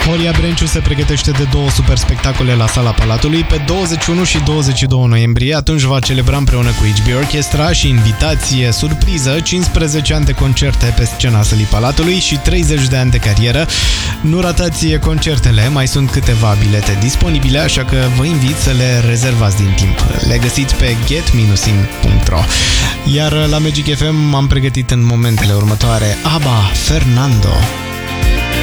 Horia Brenciu se pregătește de 2 super spectacole la Sala Palatului pe 21 și 22 noiembrie. Atunci va celebra împreună cu HB Orchestra și invitație surpriză 15 ani de concerte pe scena Sălii Palatului și 30 de ani de carieră. Nu ratați concertele, mai sunt câteva bilete disponibile, așa că vă invit să le rezervați din timp. Le găsiți pe get-in.ro. Iar la Magic FM am pregătit în momentele următoare ABBA, Fernando.